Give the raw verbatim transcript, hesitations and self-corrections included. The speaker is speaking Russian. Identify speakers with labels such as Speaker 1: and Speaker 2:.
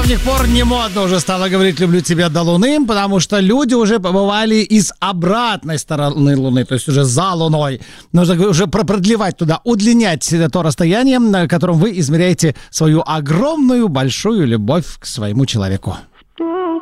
Speaker 1: недавних пор не модно уже стало говорить «люблю тебя до Луны», потому что люди уже побывали из обратной стороны Луны, то есть уже за Луной. Нужно уже продлевать туда, удлинять то расстояние, на котором вы измеряете свою огромную большую любовь к своему человеку.